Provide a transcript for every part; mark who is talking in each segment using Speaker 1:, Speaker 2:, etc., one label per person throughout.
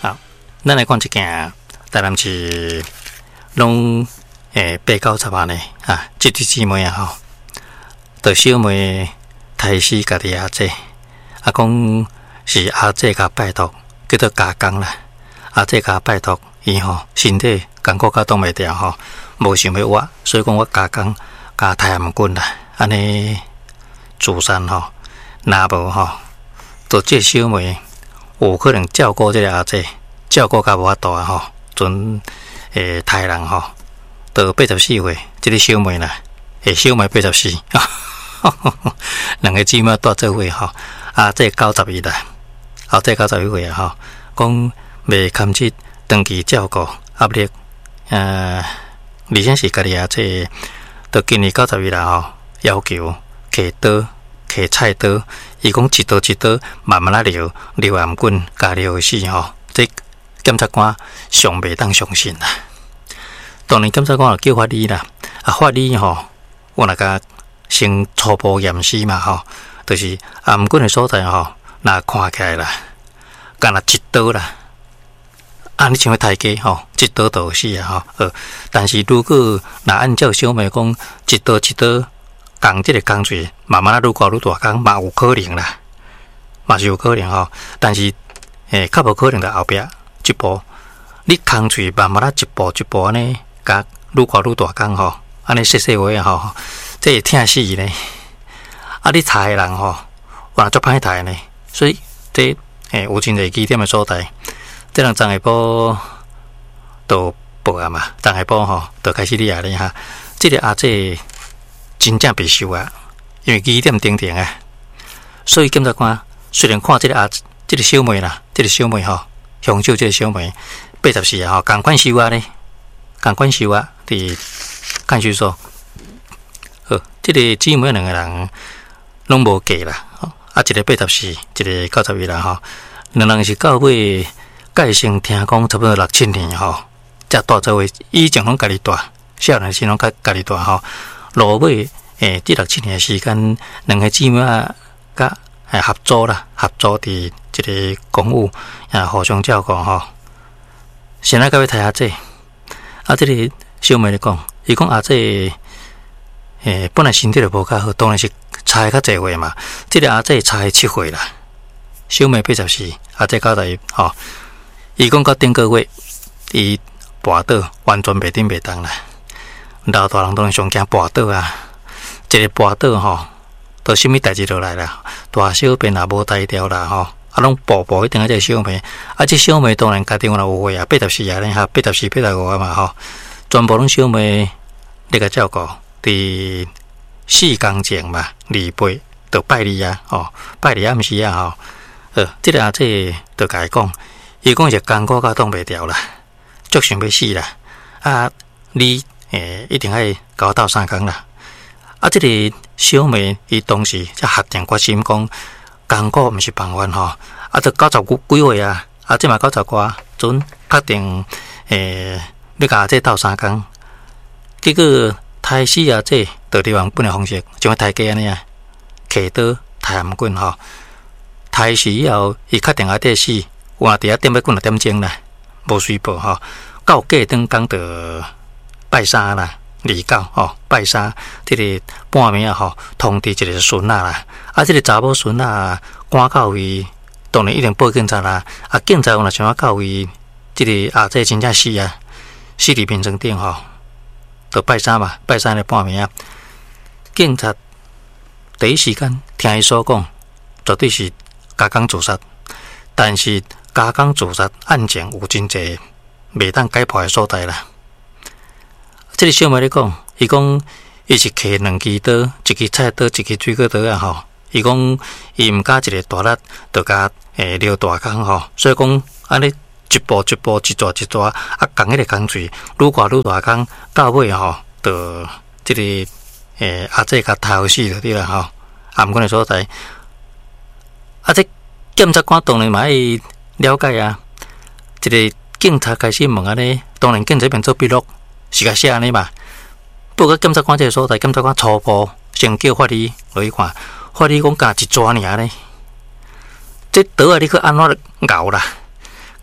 Speaker 1: 好，咱来讲一件台南市拢8、9、10万的啊，这对姊妹啊吼，着小妹杀死家己阿姐，讲是阿姐甲拜托，叫做加工啦。阿姐甲拜托，伊吼身体感觉甲挡袂牢吼，无想要活，所以讲我加工加太阳棍啦，安尼自杀吼，若无吼，着这小妹有可能照顾这个阿姐，照顾甲无法度啊吼，阵太人吼，到84岁，这个小妹啦，小妹84，两个姊妹住做伙吼，阿姐91啦，后姐91岁啊吼，讲袂堪去长期照顾压力，而且是家己阿姐，到今年91啦吼，要求摕刀、摕菜刀，伊讲一刀一刀慢慢啊撩，撩颔棍加撩死吼，这检察官上袂当相信啦。当然检察官就叫法医啦，法医吼，我那个先初步验尸嘛吼，就是颔棍的所在吼，若看起来啦，干那一刀啦，你像要抬价吼，一刀就死啊吼。但是如果若按照小妹讲，一刀一刀工这个工序慢慢啊愈搞愈大工，嘛有可能啦，嘛是有可能吼。但是较无可能的后壁一步，你工序慢慢啊一步一步安尼，甲愈搞愈大工吼，安尼细细微啊吼，这会疼死呢。你杀的人吼，哇足歹杀呢，所以这有真侪疑点的所在。这人昨下晡就报案嘛，昨下晡吼就开始立案咧哈。这个阿姐真正被收啊，因为疑点重重啊，所以检察官虽然看这个小妹啦，这个小妹吼，凶手这个小妹84啊吼，共款收啊咧，共款收啊，伫看守所。这个姊妹两个人拢无嫁啦，一个84，一个91啦吼，两人是到尾。介生听讲差不多6、7年吼，才住做伙，以前拢家己住，少年时拢家己住吼。落尾这6、7年的时间，两个姊妹啊，甲合作啦，合作伫一个公寓互相照顾吼。先来到要睇阿姐，这个小妹咧讲，伊讲阿姐本来身体就无较好，当然是差较济岁嘛。这个阿姐差7岁啦，小妹84，阿姐91吼。伊讲到顶个月，伊跋倒，完全袂顶袂动啦。老大人当然上惊跋倒啊，一个跋倒吼，都什么代志落来啦？大小便也无大条啦吼，拢步步一定这小妹，这小妹当然家己有话啊，84啊咧哈，84、85啊嘛吼，全部拢小妹咧个照顾，伫4工前嘛，2倍就拜礼啊，拜礼暗时啊吼，这个阿姐就甲伊讲。伊讲是感觉甲挡袂牢啦，足想要死啦！你一定爱甲我斗3工啦！这个小妹伊当时才下定决心讲，感觉毋是办法吼，这90几岁啊，这嘛90多，阵确定要甲这斗3工，结果杀死这就利用本的方式，像抬价安尼啊，摕刀、太阳棍吼，杀死以后，伊确定这死。我伫点要几点钟啦，无随报吼。到过当讲着拜三啦，29吼拜三，这个半暝啊吼，通知一个孙仔啦。这个查某孙仔赶到位，当然一定报警察啦。警察若想要到位，这个阿姐真正死啊，死伫病床顶吼，就拜三嘛，拜三的半暝啊。警察第一时间听伊所讲，绝对是加工自杀，但是。加工自杀案件有真侪袂当解破的所在啦。这个小妹咧讲，伊讲伊是摕2支刀，一支菜刀，一支水果刀啊吼。伊讲伊毋敢一个大力，就甲撩大工吼。所以讲安尼一步一步，一抓一抓，共迄个工序愈挂愈大工，到尾吼，就这个阿姐甲杀死就对啦吼。颔棍的所在，这检察官当然嘛爱。了解啊，一个警察开始问安尼，当然警察边做笔录是甲写安尼嘛。不过检察官这个所在，检察官初步先叫法医落去看，法医讲加一抓尔呢，这刀啊你去安怎咬啦？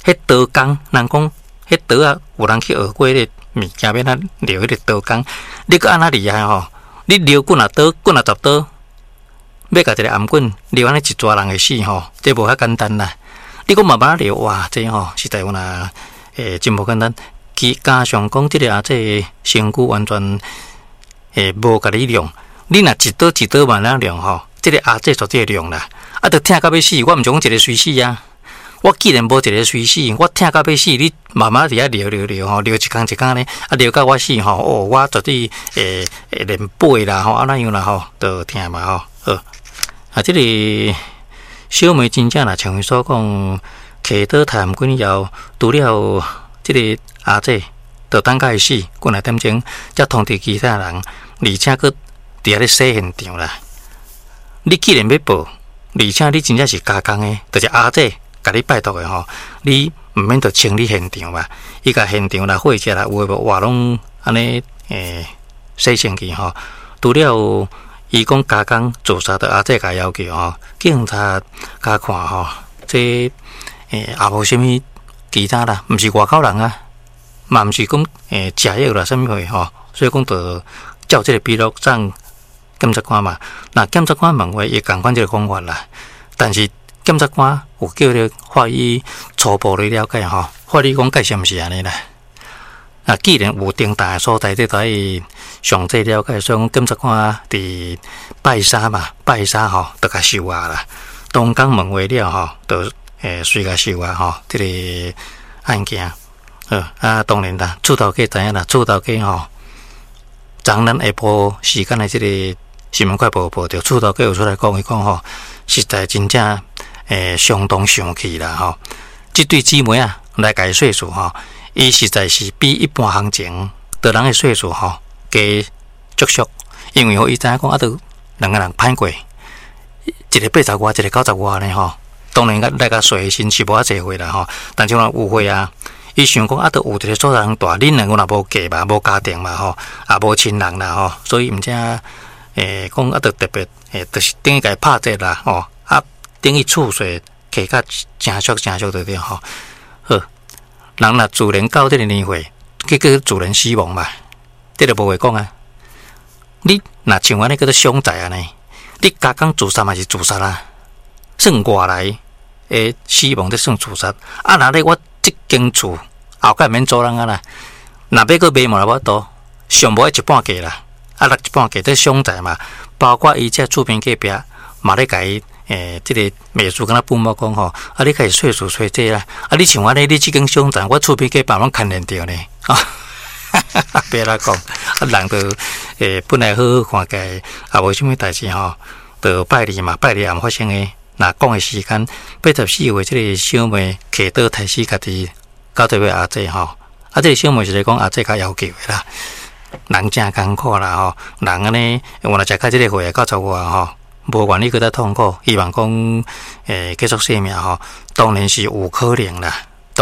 Speaker 1: 迄刀工，人讲迄刀啊，有人去学过迄个物件，要哪撩迄个刀工，你搁安那厉害吼？你撩棍啊刀，棍啊10刀，要甲一个颔棍撩安尼一抓人会死吼，这无遐简单啦。你讲慢慢撩，哇，这吼实在有呐，真无简单。加上讲即个啊，这身躯完全无甲你量，你若一刀一刀慢慢量吼，即个阿这做这量啦，啊，着疼到要死，我毋想讲一个随死啊。我既然无一个随死，我疼到要死，你慢慢伫遐撩吼，撩一工一工呢，啊撩到我死吼，哦，我绝对连背啦吼，啊那样啦吼，都疼嘛吼，啊，即个小妹真正啦，像伊所讲，摕刀抬颔棍以后，除了即个阿姐，就等甲伊死，过2点钟，才通知其他人，而且佫伫遐咧洗现场啦。你既然要报，而且你真正是加工的，就是阿姐。甲你拜托的吼，你毋免着清理现场嘛？伊甲现场啦、货车啦，有诶无话拢安尼洗清去吼。除了伊讲加工自杀的阿姐甲要求吼，警察甲看吼，这也无啥物其他啦，毋是外口人啊，嘛毋是讲食药啦，啥物货吼，所以讲着照这个笔录上检察官嘛。那检察官问话，伊共款这个讲法啦，但是。检察官有叫咧法医初步咧了解吼，法医讲介是毋是安尼啦？啊，既然有重大所在，这在详细了解，所以讲检察官伫拜三嘛，拜三吼，就甲收押啦。当讲问话了吼，就随甲收押吼，这个案件。当然啦，厝头家知影啦，厝头家吼，昨咱下晡时间的这个新闻快报报道，厝头家有出来讲，伊讲吼，实在真正。相当生气啦吼！这对姊妹啊来甲伊说数吼，伊实在是比一般行情的人的岁数吼加足俗，因为伊知影讲啊，都2个人歹过，一个80外，一个90外呢吼。当然来甲说心是无遐济岁啦吼，但是若有岁啊，伊想讲啊，都有一个所在人大，恁2个若无嫁嘛，无家庭嘛吼，也无亲人啦吼，所以毋只讲啊，都特别就是等于甲伊拍者啦吼。等于厝税起甲真俗对对吼，好，人若自然到这个年岁，结果自然死亡嘛，这个无话讲啊。你若像安尼叫做伤财安尼，你加工自杀嘛是自杀啦，算外来死亡，这算自杀。啊，若咧我即间厝后盖免租人啊啦，若要搁卖嘛，我多上无一半价啦，啊，落一半价这伤财嘛，包括伊这厝边隔壁嘛咧甲伊。这个秘书跟他父母讲吼，啊，你开始岁数吹这啦，啊，你像我呢，你这根伤残，我厝边给别人牵连着呢，啊，别啦讲，啊，人都本来好好看起，啊，无什么代志吼，就拜年嘛，拜年也发生诶。那讲诶时间，84岁这个小妹摕刀杀死家己到这位阿姐吼，啊，这个小妹是咧讲阿姐较要求诶啦，人真艰苦啦吼，人安尼，原来食到这个岁90外吼。无愿意搁再痛苦，希望讲继续生命吼，当然是有可能啦，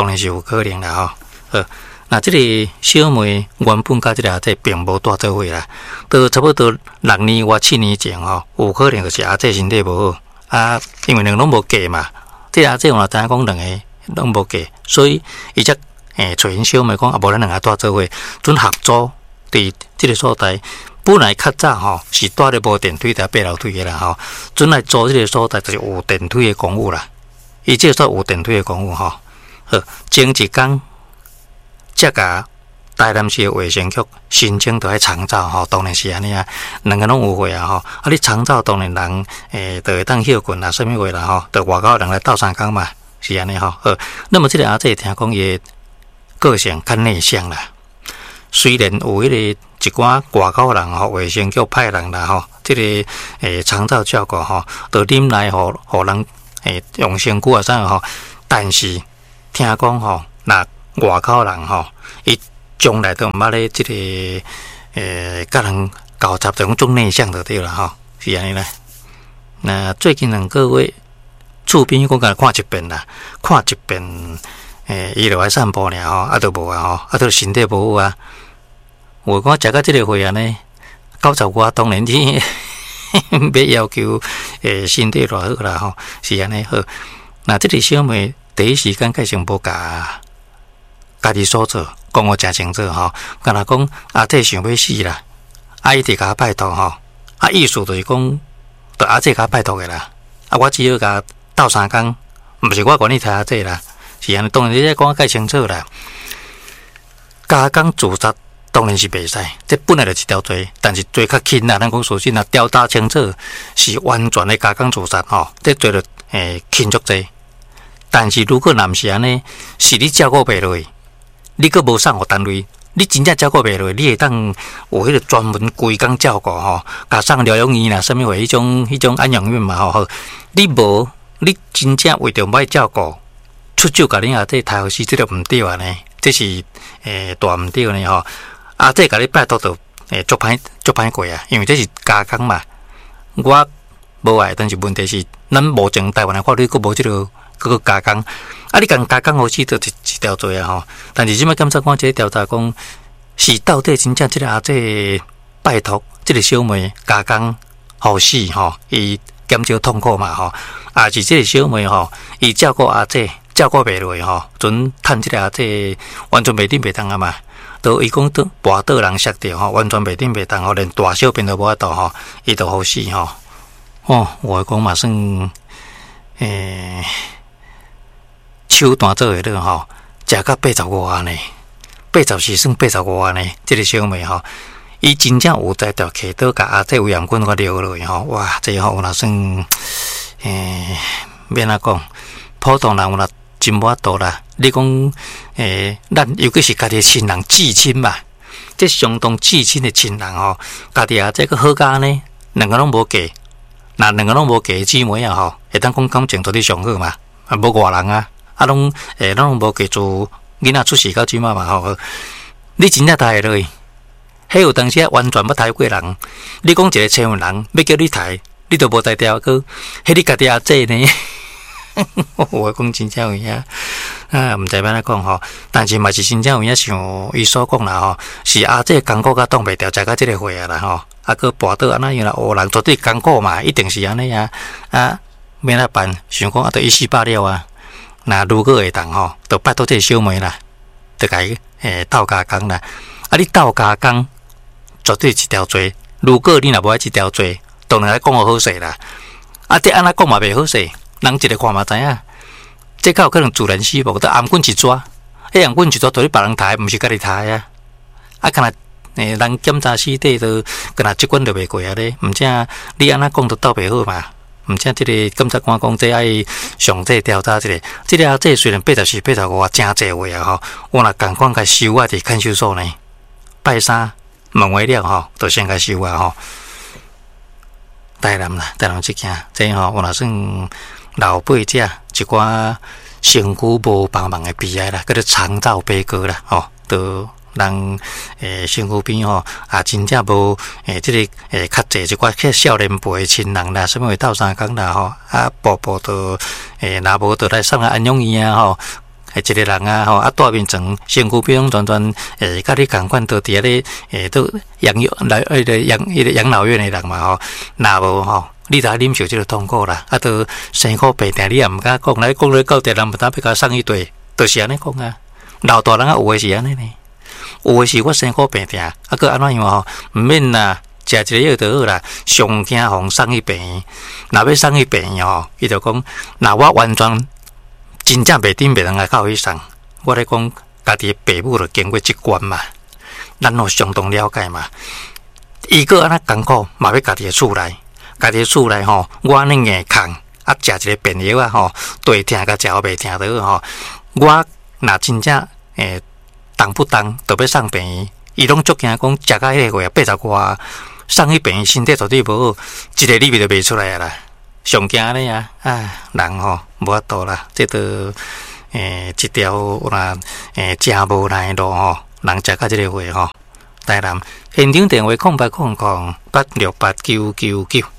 Speaker 1: 吼。那这个小妹原本甲这个阿姐并无住做伙啦，都差不多6年或7年前吼，有可能就是阿姐身体无好啊，因为2个拢无嫁嘛，这阿姐原来知影讲2个拢无嫁，所以伊则找因小妹讲啊，无咱2个住做伙，准合租伫这个所在。本来较早吼是住咧无电梯，伫8楼梯的啦吼，准来租这个所在就是有电梯的公寓啦。伊这说有电梯的公寓吼，好，前一天才甲台南市的卫生局申请着爱长照吼，当然是安尼啊，2个拢有货啊吼，啊你长照当然人就会当休困啦，什么话啦吼，就外口人来斗3工嘛，是安尼吼。好，那么这个阿姐听讲伊个性较内向啦。虽然有迄个一寡外口人吼，卫生局派人啦吼，这个长照照顾吼，就啉来互人用身躯啊啥吼，但是听讲吼，那外口人吼，伊将来都毋捌咧这个甲人交叉，就讲种内向就对啦吼，是安尼啦。那最近2个月，厝边讲甲看一遍啦，看一遍。伊就爱散步尔吼，啊都无啊吼，啊都身体无好啊。我讲食到这个岁啊呢，90外当然你要要求身体偌好啦吼，是安尼好。那这个小妹第一时间计先无甲家己所做讲我诚清楚吼，敢若讲阿姐想要死啦，伊直甲拜托吼，意思就是讲，就阿姐甲拜托的啦，我只要甲斗3工，毋是我管你杀阿姐啦，是安尼，当然你再讲介清楚啦，加工自杀。当然是袂使，这本来就是一条罪，但是罪较轻啦。咱讲首先啊，调查清楚是完全的加工自杀吼，这罪了轻足济。但是如果若是安尼，是你照顾袂落，你阁无送互单位，你真正照顾袂落，你会当有迄个专门规工照顾吼，甲送疗养院啦，什么话迄种安养院嘛吼。你无，你真正为着歹照顾，出手甲你阿姐杀死，这个毋对啊呢，这是大毋对呢吼。阿姐甲你拜托就足歹过啊，因为这是加工嘛。我无爱，但是问题是，咱目前台湾的法律佫无即个佫加工。啊，你共加工好似就是一条罪啊吼。但是即摆检察官这个调查讲，是到底真正即个阿姐拜托即个小妹加工好死吼，伊减少痛苦嘛吼。啊是即个小妹吼，伊照顾阿姐照顾袂落吼，阵趁即个阿姐完全袂顶袂当啊嘛。都伊讲都跋倒人摔着吼，完全袂顶袂当吼，连大小便都无法度吼，伊都好死吼。我讲嘛算手段做会了吼，食到85万呢，80算85万呢。这个小妹吼，伊真正有在条溪倒甲阿姐有阳棍个撩落去吼，哇，这吼若算免怎讲，普通人有若真无法度啦。你讲，咱尤其是家己的亲人至亲嘛，这相当至亲的亲人吼，家己啊这个好家呢，两个拢无嫁，那两个拢无嫁姊妹啊吼，会当讲感情做得上好嘛，无外人啊，拢咱拢无嫁做囡仔出世到即嘛嘛吼，你真正抬落去，迄有当时完全要抬过人，你讲一个千万人要叫你抬，你都无抬掉个，迄你家己阿姐呢？我讲真正有影毋知要安怎讲吼，但是嘛是真正有影像伊所讲啦吼，是阿姐艰苦甲挡袂掉，食到即个岁啊啦吼，佫跋倒安那样啦，人绝对艰苦嘛，一定是安尼啊，免怎办？想讲着一死百了啊，那如果会当吼，就拜托这个小妹啦，就甲伊斗加工啦，你斗加工绝对一条罪，如果你若无爱一条罪，当然来讲好势啦，这安那讲嘛袂好势。人一个看嘛知影，这较有可能自然死亡，得颔棍一抓，迄颔棍一抓对你别人抬，毋是家己抬啊！敢若人检查尸体都，敢若即关就袂过啊咧，毋正你安那讲都斗袂好嘛？毋正即个检察官讲，这爱详细调查即个阿姐虽然84、85真侪话啊吼，我若共款甲收啊伫看守所呢，拜三问话了吼，就先甲收啊吼。台南啦，台南即件，这吼我若算。老辈者一寡身躯无帮忙的悲哀啦，叫做长照悲歌啦，吼，都人身躯边吼真正无即个较济一寡少年辈的亲人啦，什么斗三工啦吼，步步都若无就来送来安养院啊吼。一个人啊吼，大面床身躯边全甲你共款都伫咧都养老院的人嘛吼，若无吼。你才忍受这个痛苦啦，都生苦病痛，你也毋敢讲，来讲到底，人不但要甲送一堆，就是安尼讲啊。老大人有诶是安尼呢，有诶是我生苦病痛，佫安怎样吼？毋免啦，食一个药就好啦。上惊互送去病院，若要送去病院吼，伊就讲，若我完全真正袂顶袂当来靠去送，我咧讲家己诶父母就经过即关嘛，咱都相当了解嘛。伊个安那艰苦，嘛要家己诶厝内。家己厝内吼，我安尼硬空，食一个便药啊吼，对疼甲食好袂疼得吼。我若真正动不动就要送病院，伊拢足惊讲食到迄个月80外，送去病院身体绝对无好，一个礼拜就袂出来啦。上惊安尼啊，人吼无法度啦，这都一条若真无奈路吼，人食到即个月吼。台南现场电话0800868999。